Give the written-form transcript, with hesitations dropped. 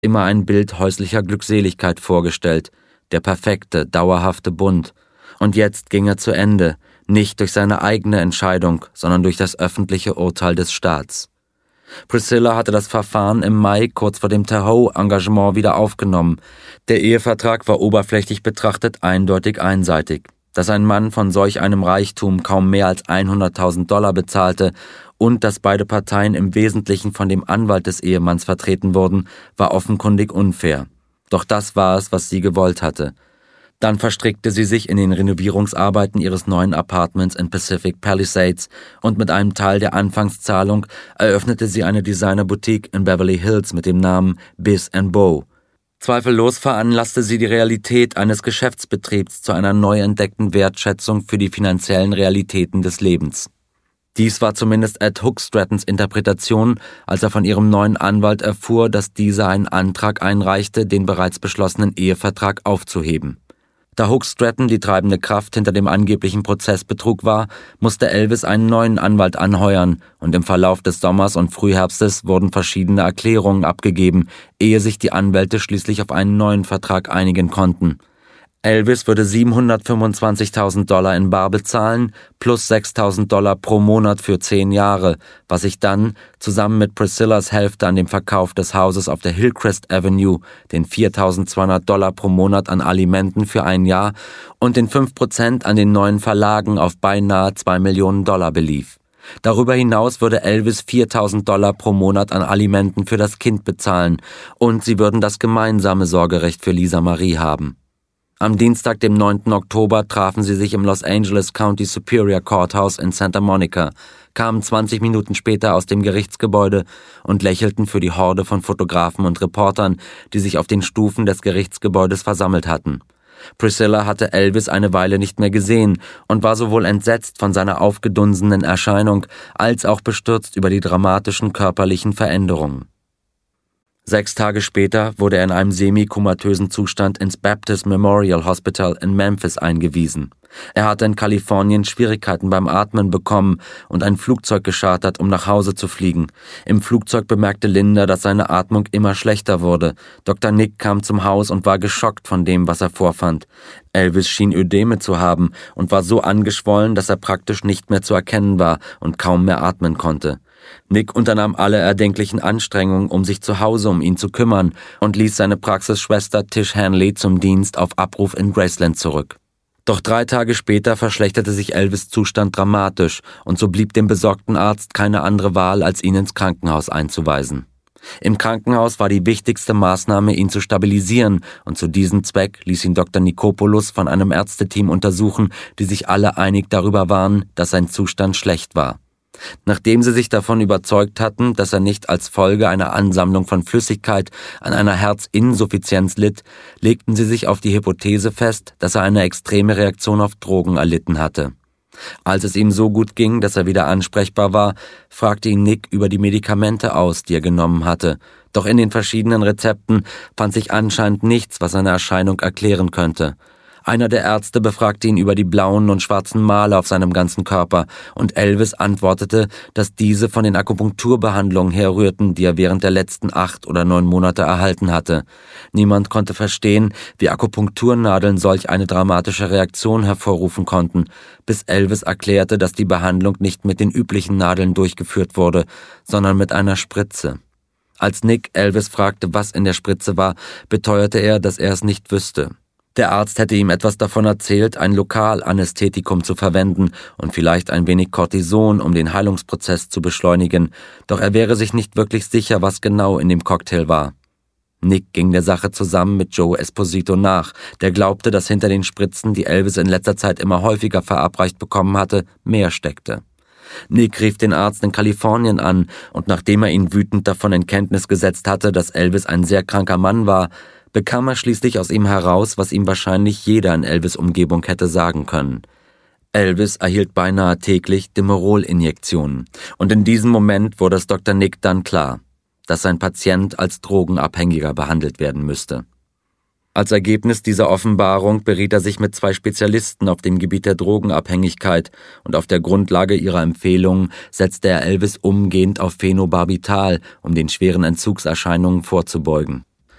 immer ein Bild häuslicher Glückseligkeit vorgestellt, der perfekte, dauerhafte Bund. Und jetzt ging er zu Ende, nicht durch seine eigene Entscheidung, sondern durch das öffentliche Urteil des Staats. Priscilla hatte das Verfahren im Mai kurz vor dem Tahoe-Engagement wieder aufgenommen. Der Ehevertrag war oberflächlich betrachtet eindeutig einseitig. Dass ein Mann von solch einem Reichtum kaum mehr als $100.000 bezahlte und dass beide Parteien im Wesentlichen von dem Anwalt des Ehemanns vertreten wurden, war offenkundig unfair. Doch das war es, was sie gewollt hatte. Dann verstrickte sie sich in den Renovierungsarbeiten ihres neuen Apartments in Pacific Palisades und mit einem Teil der Anfangszahlung eröffnete sie eine Designerboutique in Beverly Hills mit dem Namen Biz & Beau. Zweifellos veranlasste sie die Realität eines Geschäftsbetriebs zu einer neu entdeckten Wertschätzung für die finanziellen Realitäten des Lebens. Dies war zumindest Ed Hookstratons Interpretation, als er von ihrem neuen Anwalt erfuhr, dass dieser einen Antrag einreichte, den bereits beschlossenen Ehevertrag aufzuheben. Da Hookstratton die treibende Kraft hinter dem angeblichen Prozessbetrug war, musste Elvis einen neuen Anwalt anheuern und im Verlauf des Sommers und Frühherbstes wurden verschiedene Erklärungen abgegeben, ehe sich die Anwälte schließlich auf einen neuen Vertrag einigen konnten. Elvis würde $725.000 in bar bezahlen, plus $6.000 pro Monat für 10 Jahre, was sich dann, zusammen mit Priscillas Hälfte an dem Verkauf des Hauses auf der Hillcrest Avenue, den $4.200 pro Monat an Alimenten für ein Jahr und den 5% an den neuen Verlagen auf beinahe $2 Millionen belief. Darüber hinaus würde Elvis $4.000 pro Monat an Alimenten für das Kind bezahlen und sie würden das gemeinsame Sorgerecht für Lisa Marie haben. Am Dienstag, dem 9. Oktober, trafen sie sich im Los Angeles County Superior Courthouse in Santa Monica, kamen 20 Minuten später aus dem Gerichtsgebäude und lächelten für die Horde von Fotografen und Reportern, die sich auf den Stufen des Gerichtsgebäudes versammelt hatten. Priscilla hatte Elvis eine Weile nicht mehr gesehen und war sowohl entsetzt von seiner aufgedunsenen Erscheinung als auch bestürzt über die dramatischen körperlichen Veränderungen. 6 Tage später wurde er in einem semi-komatösen Zustand ins Baptist Memorial Hospital in Memphis eingewiesen. Er hatte in Kalifornien Schwierigkeiten beim Atmen bekommen und ein Flugzeug geschartert, um nach Hause zu fliegen. Im Flugzeug bemerkte Linda, dass seine Atmung immer schlechter wurde. Dr. Nick kam zum Haus und war geschockt von dem, was er vorfand. Elvis schien Ödeme zu haben und war so angeschwollen, dass er praktisch nicht mehr zu erkennen war und kaum mehr atmen konnte. Nick unternahm alle erdenklichen Anstrengungen, um sich zu Hause um ihn zu kümmern und ließ seine Praxisschwester Tish Hanley zum Dienst auf Abruf in Graceland zurück. Doch 3 Tage später verschlechterte sich Elvis' Zustand dramatisch und so blieb dem besorgten Arzt keine andere Wahl, als ihn ins Krankenhaus einzuweisen. Im Krankenhaus war die wichtigste Maßnahme, ihn zu stabilisieren und zu diesem Zweck ließ ihn Dr. Nikopoulos von einem Ärzteteam untersuchen, die sich alle einig darüber waren, dass sein Zustand schlecht war. Nachdem sie sich davon überzeugt hatten, dass er nicht als Folge einer Ansammlung von Flüssigkeit an einer Herzinsuffizienz litt, legten sie sich auf die Hypothese fest, dass er eine extreme Reaktion auf Drogen erlitten hatte. Als es ihm so gut ging, dass er wieder ansprechbar war, fragte ihn Nick über die Medikamente aus, die er genommen hatte. Doch in den verschiedenen Rezepten fand sich anscheinend nichts, was seine Erscheinung erklären könnte. Einer der Ärzte befragte ihn über die blauen und schwarzen Male auf seinem ganzen Körper und Elvis antwortete, dass diese von den Akupunkturbehandlungen herrührten, die er während der letzten 8 oder 9 Monate erhalten hatte. Niemand konnte verstehen, wie Akupunkturnadeln solch eine dramatische Reaktion hervorrufen konnten, bis Elvis erklärte, dass die Behandlung nicht mit den üblichen Nadeln durchgeführt wurde, sondern mit einer Spritze. Als Nick Elvis fragte, was in der Spritze war, beteuerte er, dass er es nicht wüsste. Der Arzt hätte ihm etwas davon erzählt, ein Lokalanästhetikum zu verwenden und vielleicht ein wenig Cortison, um den Heilungsprozess zu beschleunigen, doch er wäre sich nicht wirklich sicher, was genau in dem Cocktail war. Nick ging der Sache zusammen mit Joe Esposito nach, der glaubte, dass hinter den Spritzen, die Elvis in letzter Zeit immer häufiger verabreicht bekommen hatte, mehr steckte. Nick rief den Arzt in Kalifornien an und nachdem er ihn wütend davon in Kenntnis gesetzt hatte, dass Elvis ein sehr kranker Mann war, bekam er schließlich aus ihm heraus, was ihm wahrscheinlich jeder in Elvis' Umgebung hätte sagen können. Elvis erhielt beinahe täglich Demerol-Injektionen und in diesem Moment wurde es Dr. Nick dann klar, dass sein Patient als Drogenabhängiger behandelt werden müsste. Als Ergebnis dieser Offenbarung beriet er sich mit 2 Spezialisten auf dem Gebiet der Drogenabhängigkeit und auf der Grundlage ihrer Empfehlungen setzte er Elvis umgehend auf Phenobarbital, um den schweren Entzugserscheinungen vorzubeugen.